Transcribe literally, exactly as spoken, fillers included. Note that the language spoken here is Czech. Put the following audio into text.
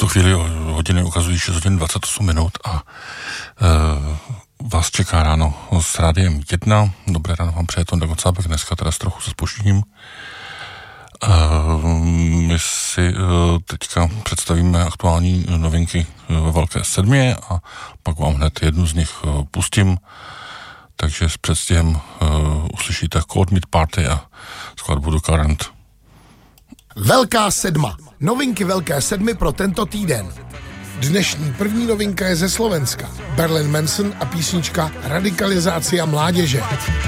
chvíli hodiny ukazují šest hodin dvacet osm minut a e, vás čeká ráno s rádiem jedna. Dobré ráno vám přeje Tonda Kocábek, dneska teda s trochu se zpožděním. E, my si e, teďka představíme aktuální novinky ve Velké sedmě a pak vám hned jednu z nich e, pustím. Takže s předstihem e, uslyšíte Cold Meat Party a skladbu do Current. Velká sedma. Novinky Velké sedmi pro tento týden. Dnešní první novinka je ze Slovenska. Marilyn Manson a písnička Radikalizácia mládeže.